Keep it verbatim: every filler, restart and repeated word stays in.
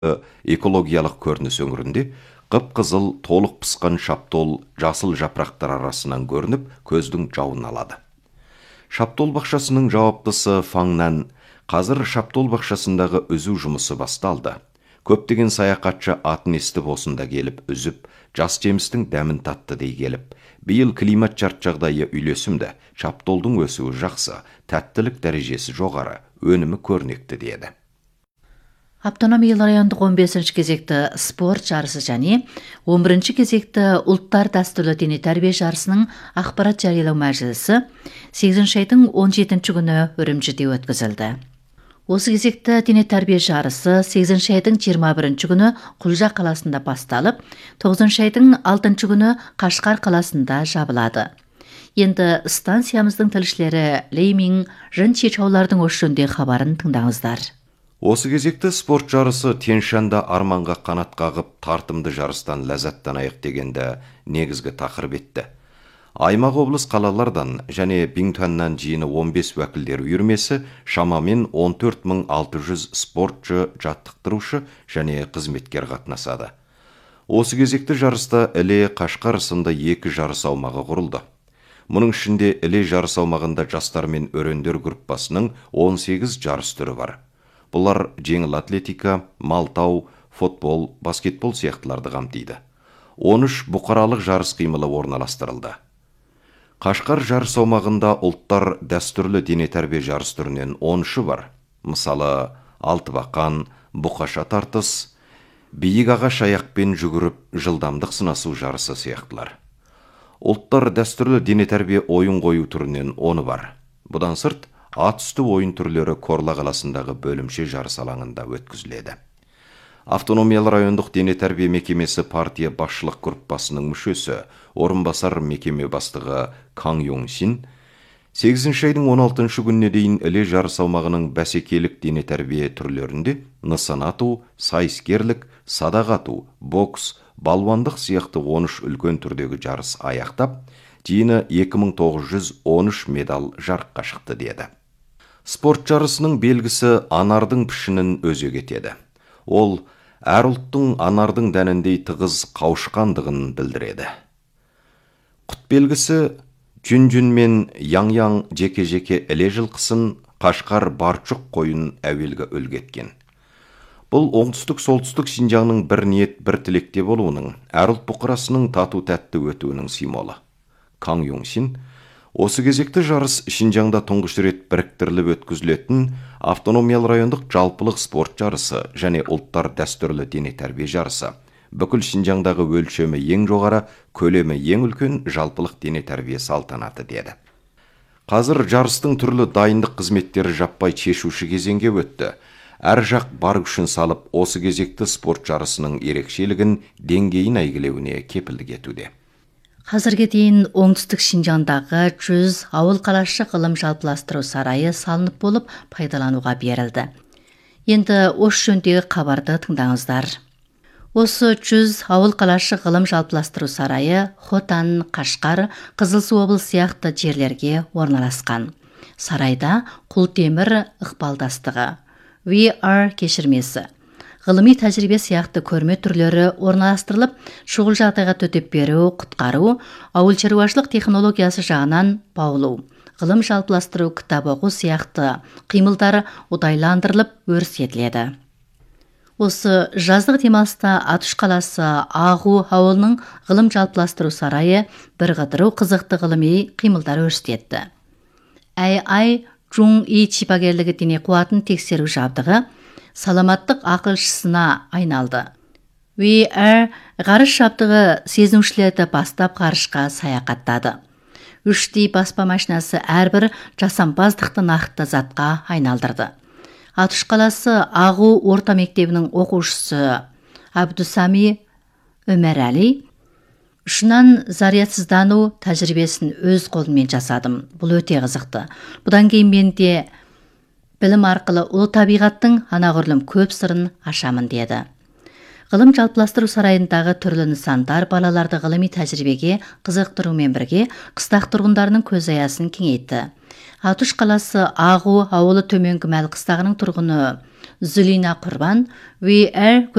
экологиялық көрініс өңірінде қып-қызыл толық пысқан шаптол жасыл жапырақтар арасынан көрініп, көздің жауын алады. Шаптол бақшасының жауаптысы Фаңнан қазір шаптол бақшасындағы үзу жұмысы басталды. Көптеген саяхатшы атын естіп осында келіп үзіп, жас жемістің дәмін татты дей келіп, биыл климат шарт жағдайы үйлесімді, шаптолдың өсуі жақсы, тәттілік дәрежесі жоғары, өнімі көрнекті деді. Автономиялы райондық он бесінші кезекті спорт жарысы және он бірінші кезекті ұлттар дәстүрлі дене тәрбие жарысының ақпарат жариялау мәжілісі сегізінші айдың он жетінші күні Үрімжіде өткізілді. Осы кезекті дене тәрбие жарысы сегізінші айдың жиырма бірінші күні Құлжа қаласында басталып, тоғызыншы айдың алтыншы күні Қашқар қаласында жабылады. Енді станциямыздың тілшілері Леймин Жын Чечаулардың осы жөнде хабарын тыңдаңыздар. Осы кезекті спорт жарысы Тянь-Шанда арманға қанат қағып, тартымды жарыстан ләззаттанайық дегенді негізгі тақырып етті. Аймақ облыс қалалардан және Бингтуаннан жиыны он бес уәкілдер үйірмесі шамамен он төрт мың алты жүз спортшы, жаттықтырушы және қызметкер қатынасады. Осы кезекті жарыста Іле, Қашқар сынды екі жарыс аумағы құрылды. Мұның ішінде Іле жарыс аумағында жастар мен өрендер группасының он сегіз жарыс түрі бар. Бұлар жеңіл атлетика, малтау, футбол, баскетбол сияқтыларды қамтиды. он үш бұқаралық жарыс қимылы орналастырылды. Қашқар жарыс аумағында ұлттар дәстүрлі дене тәрбие жарыс түрінен он үші бар. Мысалы, алтыбақан, бұқаша тартыс, биік ағаш аяқпен жүгіріп, жылдамдық сынасу жарысы сияқтылар. Ұлттар дәстүрлі дене тәрбие ойын қою түрінен оны бар. Бұдан сырт, ат үсті ойын түрлері Корла қаласындағы бөлімше жарыс алаңында өткізіледі. Автономиялы райондық дене тәрбие мекемесі партия басшылық группасының мүшесі, орынбасар мекеме бастығы Каң Йонг-син, сегізінші айдың он алтыншы күніне дейін Іле жарыс аумағының бәсекелік дене тәрбие түрлерінде нысан ату, сайыскерлік, садақ ату, бокс, балуандық сияқты он үш үлкен түрдегі жарыс аяқтап, жиыны екі мың тоғыз жүз он үш медал жарыққа шықты деді. Спорт жарысының белгісі анардың пішінін өзек етеді. Ол әр ұлттың анардың дәніндей тығыз қауышқандығын білдіреді. Құт белгісі жүн-жүн мен яң-яң жеке-жеке Іле жылқысын, Қашқар барчық қойын әуелгі үлгеткен. Бұл оңтүстік-солтүстік Шинжаңның бір ниет, бір тілекте болуының, әр ұлт бұқарасының тату-тәтті өтуінің символы. Каң Йонг-син осы кезекті жарыс Шинжаңда тұңғыш рет біріктіріліп өткізілетін автономиялы райондық жалпылық спорт жарысы және ұлттар дәстүрлі дене тәрбие жарысы. Бүкіл Шинжаңдағы өлшемі ең жоғары, көлемі ең үлкен жалпылық дене тәрбие салтанаты деді. Қазір жарыстың түрлі дайындық қызметтері жаппай шешуші кезеңге өтті. Әр жақ бар күшін салып, осы кезекті спорт жарысының ерекшелігін, деңгейін әйгілеуіне кепілдік етуде. Қазірге дейін оңтүстік Шинжаңдағы жүз ауыл қалашы ғылым жалпыластыру сарайы салынып болып пайдалануға берілді. Енді осы жөндегі хабарды тыңдаңыздар. Осы жүз ауыл қалашы ғылым жалпыластыру сарайы Хотан, Қашқар, Қызылсу облысы сияқты жерлерге орналасқан. Сарайда құлтемір ықпалдастығы, ви ар кешірмесі, ғылыми тәжірибе сияқты көрме түрлері орналастырылып, шұғыл жағдайға төтеп беру, құтқару, ауыл шаруашылық технологиясы жағынан баулу, ғылым жалпыластыру, кітап оқу сияқты қимылдары ұдайландырылып өрістетіледі. Осы жаздық демалыста Атыш қаласы Ағу ауылының ғылым жалпыластыру сарайы бір қыдыру қызықты ғылыми қимылдар өрістетті. Әй ай Жун И шипагерлігі дене қуатын тексеру жабдығы саламаттық ақылшысына айналды. ви ар ғарыш жабдығы сезінушілерді бастап ғарышқа саяхаттады. үш ди баспа машинасы әрбір жасампаздықты нақты затқа айналдырды. Атыш қаласы Ағу орта мектебінің оқушысы Абдусами Өмәрәли ұшынан зарядсыздану тәжірибесін өз қолымен жасадым. Бұл өте қызықты. Бұдан кейін мен де білім арқылы ұлы табиғаттың анағұрлым көп сырын ашамын деді. Ғылым жалпыластыру сарайындағы түрлі нысандар балаларды ғылыми тәжірибеге қызықтырумен бірге қыстақ тұрғындарының көз аясын кеңейтті. Атыш қаласы Ағу ауылы төменгі мәл қыстағының тұрғыны Зүлина Құрбан, we are